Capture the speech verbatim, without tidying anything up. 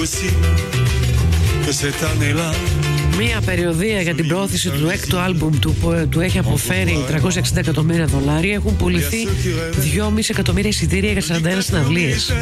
Μία περιοδεία για την προώθηση του έκτου άλμπουμ του που του έχει αποφέρει τριακόσια εξήντα εκατομμύρια δολάρια. Έχουν πουληθεί δυόμισι εκατομμύρια εισιτήρια για σαράντα ένα συναυλίες.